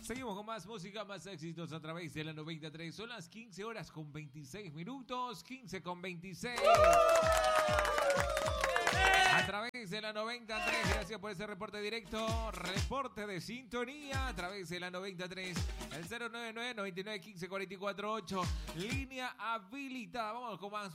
Seguimos con más música, más éxitos a través de la 93. Son las 15 horas con 26 minutos. 15 con 26. A través de la 93, gracias por ese reporte directo, reporte de sintonía a través de la 93, el 099-99-15-44-8, línea habilitada. Vamos con más